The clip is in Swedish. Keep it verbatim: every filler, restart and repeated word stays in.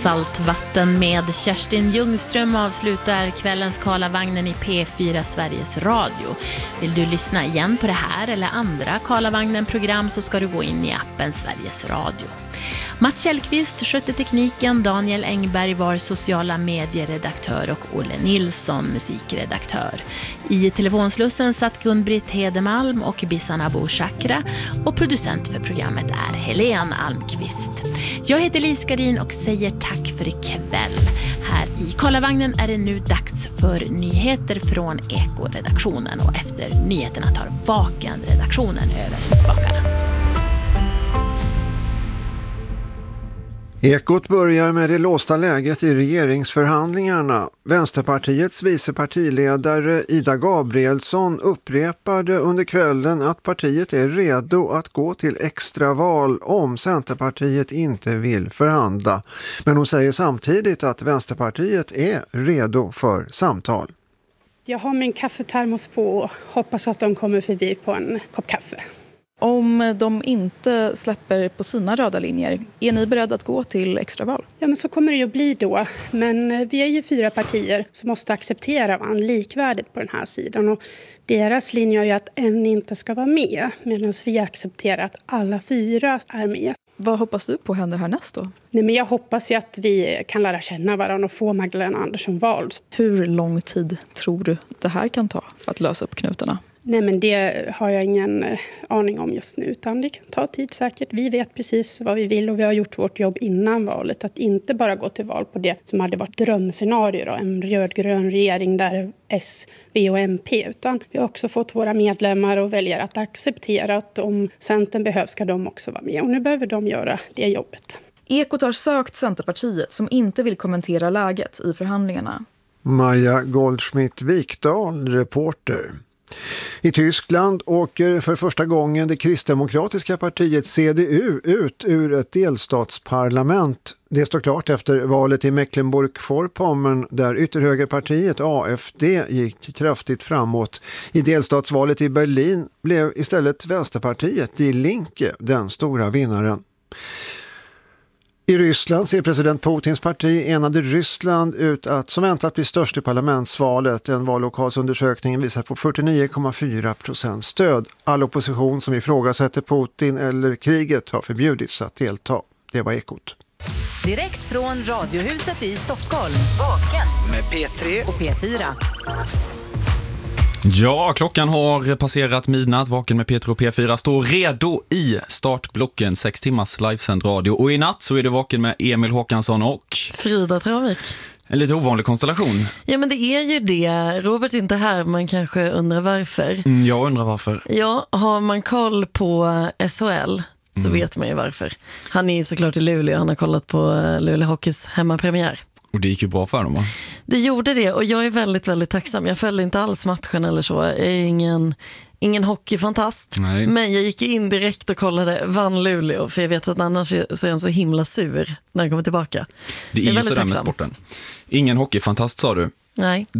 Saltvatten med Kerstin Ljungström avslutar kvällens Karlavagnen i P fyra Sveriges Radio. Vill du lyssna igen på det här eller andra Karlavagnen-program så ska du gå in i appen Sveriges Radio. Mats Källqvist skötte tekniken, Daniel Engberg var sociala medieredaktör och Olle Nilsson musikredaktör. I telefonslussen satt Gun-Britt Hedemalm och Bissan Abu Chakra och producent för programmet är Helene Almqvist. Jag heter Lise Gardin och säger tack för ikväll. Här i Karlavagnen är det nu dags för nyheter från Eko-redaktionen och efter nyheterna tar Vaken-redaktionen över spakarna. Ekot börjar med det låsta läget i regeringsförhandlingarna. Vänsterpartiets vicepartiledare Ida Gabrielsson upprepade under kvällen att partiet är redo att gå till extraval om Centerpartiet inte vill förhandla. Men hon säger samtidigt att Vänsterpartiet är redo för samtal. Jag har min kaffetermos på och hoppas att de kommer förbi på en kopp kaffe. Om de inte släpper på sina röda linjer, är ni beredda att gå till extraval? Ja, men så kommer det ju bli då. Men vi är ju fyra partier som måste acceptera varandra likvärdigt på den här sidan. Och deras linje är ju att en inte ska vara med, medan vi accepterar att alla fyra är med. Vad hoppas du på händer härnäst då? Nej, men jag hoppas ju att vi kan lära känna varandra och få Magdalena Andersson vald. Hur lång tid tror du det här kan ta för att lösa upp knutarna? Nej, men det har jag ingen aning om just nu, utan det kan ta tid säkert. Vi vet precis vad vi vill och vi har gjort vårt jobb innan valet. Att inte bara gå till val på det som hade varit drömscenario, då, en rödgrön regering där S, V och M P, utan vi har också fått våra medlemmar och väljare att acceptera att om Centern behövs ska de också vara med. Och nu behöver de göra det jobbet. Ekot har sökt Centerpartiet som inte vill kommentera läget i förhandlingarna. Maja Goldschmidt-Wikdahl, reporter. I Tyskland åker för första gången det kristdemokratiska partiet C D U ut ur ett delstatsparlament. Det står klart efter valet i Mecklenburg-Vorpommern där ytterhögerpartiet A F D gick kraftigt framåt. I delstatsvalet i Berlin blev istället Vänsterpartiet Die Linke den stora vinnaren. I Ryssland ser president Putins parti Enade Ryssland ut att som väntat bli störst i parlamentsvalet. En vallokalsundersökning visar på fyrtionio komma fyra procent stöd. All opposition som ifrågasätter Putin eller kriget har förbjudits att delta. Det var Ekot. Direkt från Radiohuset i Stockholm. Vaken med P tre och P fyra. Ja, klockan har passerat midnatt. Vaken med Peter och P fyra står redo i startblocken. Sex timmars livesänd radio. Och i natt så är det Vaken med Emil Håkansson och Frida Travik. En lite ovanlig konstellation. Ja, men det är ju det. Robert är inte här, man kanske undrar varför. Mm, jag undrar varför. Ja, har man koll på S H L så mm. vet man ju varför. Han är ju såklart i Luleå. Han har kollat på Luleå Hockeys hemmapremiär. Och det gick ju bra för dem, va? Det gjorde det och jag är väldigt, väldigt tacksam. Jag följde inte alls matchen eller så. Jag är ingen, ingen hockeyfantast. Nej. Men jag gick in direkt och kollade vann Luleå. För jag vet att annars så är han så himla sur när han kommer tillbaka. Det är, är ju sådär med sporten. Ingen hockeyfantast sa du. Nej.